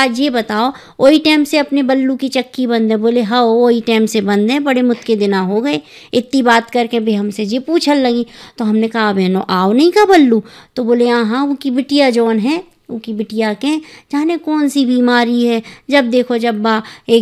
आज ये बताओ वही टाइम से अपने बल्लू की चक्की बंद है? बोले हाँ वही टाइम से बंद है, बड़े मुत्के दिना हो गए। इतनी बात करके भी हमसे जी पूछल लगी। तो हमने कहा बहनों आओ नहीं का बल्लू? तो बोले हाँ वो की बिटिया जौन है उनकी बिटिया के जाने कौन सी बीमारी है, जब देखो जब बा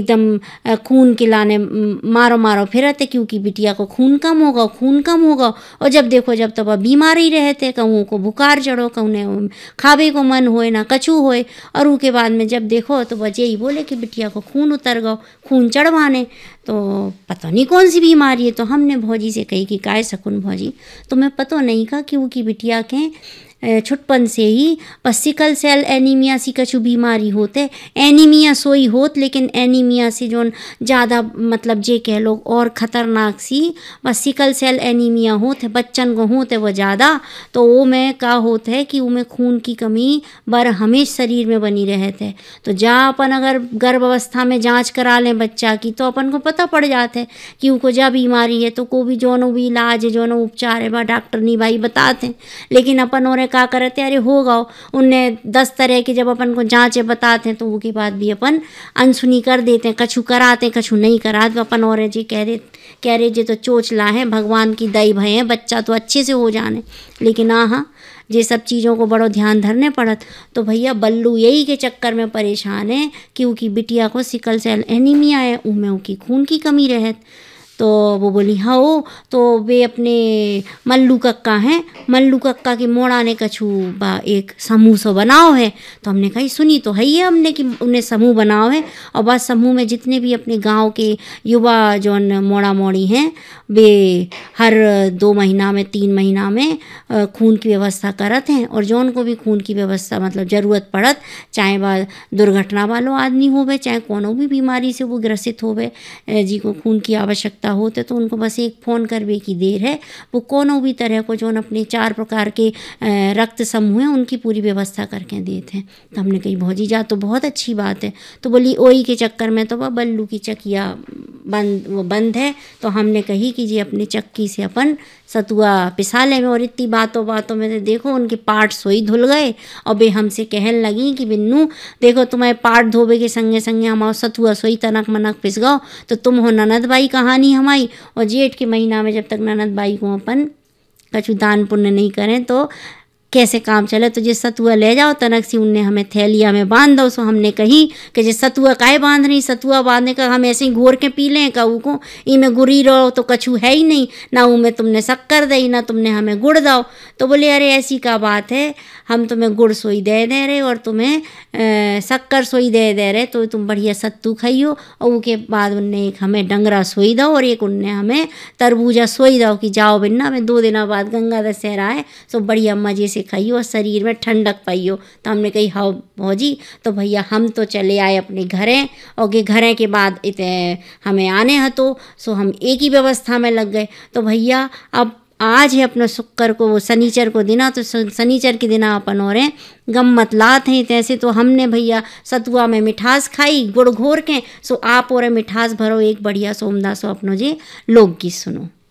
एकदम खून खिलाने मारो मारो फिरते क्योंकि बिटिया को खून कम होगा खून कम होगा, और जब देखो जब तो वह बीमार ही रहते, कहूँ को बुखार चढ़ो कहूँ खावे को मन होए ना कछु होए, और उसके बाद में जब देखो तो वह यही बोले कि बिटिया को खून उतर गो खून चढ़वाने। तो पता नहीं कौन सी बीमारी है। तो हमने भौजी से कही कि काय सकून भौजी तुम्हें पता नहीं का कि उनकी बिटिया के छुटपन से ही बस सिकल सेल एनीमिया सी कछु बीमारी होते। एनीमिया सोई होत लेकिन एनीमिया से जो ज़्यादा मतलब जे कह लो और ख़तरनाक सी बस सिकल सेल एनीमिया होत है, बच्चन को होत है वो ज़्यादा। तो वो में का होता है कि वो में खून की कमी बर हमेशा शरीर में बनी रहते है। तो जा अपन अगर गर्भावस्था में जांच करा लें बच्चा की तो अपन को पता पड़ जाता है कि उनको जा बीमारी है, तो को भी जोनो भी इलाज है जोनो उपचार है बा डॉक्टर नहीं भाई बताते हैं। लेकिन अपन और का करते अरे होगा उनने 10 तरह के जब अपन को जांचे बताते हैं तो वो के बाद भी अपन अनसुनी कर देते हैं, कछु कराते हैं कछु नहीं कराते। अपन और जी कह रहे जी तो चोचला है भगवान की दई भय है बच्चा तो अच्छे से हो जाने, लेकिन हाँ ये सब चीज़ों को बड़ो ध्यान धरने पड़त। तो भैया बल्लू यही के चक्कर में परेशान है कि उनकी बिटिया को सिकल सेल एनीमिया है, उनमें उनकी खून की कमी रहत। तो वो बोली हाँ ओ तो वे अपने मल्लू कक्का हैं, मल्लू कक्का की मोड़ा ने कछु बा एक समूह सो बनाओ है। तो हमने कही सुनी तो है ही हमने कि उन्हें समूह बनाओ है, और बस समूह में जितने भी अपने गांव के युवा जौन मोड़ा मोड़ी हैं वे हर 2 महीना में 3 महीना में खून की व्यवस्था करत हैं, और जौन को भी खून की व्यवस्था मतलब ज़रूरत पड़त चाहे वह दुर्घटना वालों आदमी होवे चाहे कोनो भी बीमारी से वो ग्रसित होवे जी को खून की आवश्यकता होते तो उनको बस एक फ़ोन करवे की देर है, वो कोनो भी तरह को जो अपने 4 प्रकार के रक्त समूह हैं उनकी पूरी व्यवस्था करके देते हैं। तो हमने कही भौजी जा तो बहुत अच्छी बात है। तो बोली ओई के चक्कर में तो वह बल्लू की चकिया बंद है। तो हमने कही कि जी अपनी चक्की से अपन सतुआ पिसा ले में, और इतनी बातों में देखो उनके पार्ट सोई धुल गए और बे हमसे कहन लगी कि बिन्नू देखो तुम्हारे पार्ट धोबे के संगे संगे हमारा सतुआ सोई तनक मनक पिस गओ, तो तुम हो ननद बाई कहानी हमारी। और जेठ के महीना में जब तक ननद बाई को अपन कछु दान पुण्य नहीं करें तो कैसे काम चले। तो जे सतुआ ले जाओ तनक सी उनने हमें थैलिया में बांध दो। सो हमने कही कि जे सतुआ काहे बांध रही, सतुआ बांधने का हम ऐसे ही घोर के पी लें का को ई में गुरी रहो तो कछु है ही नहीं ना, ऊ में तुमने शक्कर दई ना तुमने हमें गुड़ दो। तो बोले अरे ऐसी का बात है, हम तुम्हें गुड़ सोई दे रहे और तुम्हें शक्कर सोई दे रहे, तो तुम बढ़िया सत्तू खाइयो। और उसके बाद उनने एक हमें डंगरा सोई दो और एक उनने हमें तरबूजा सोई दो कि जाओ बिन्ना में 2 दिन बाद गंगा दशहरा है सो बढ़िया मज़े से खाइयो और शरीर में ठंडक पाइयो। तो हमने कही हाँ भौजी। तो भैया हम तो चले आए अपने घरें, और के घरें के बाद हमें आने हतो सो हम एक ही व्यवस्था में लग गए। तो भैया अब आज है अपना शुक्र को वो शनिचर को दिना, तो शनिचर के दिना अपन और गम मतलात हैं। तैसे तो हमने भैया सतुआ में मिठास खाई गुड़ घोर के, सो आप और मिठास भरो एक बढ़िया सोमदा सो अपनो जे लोकगीत सुनो।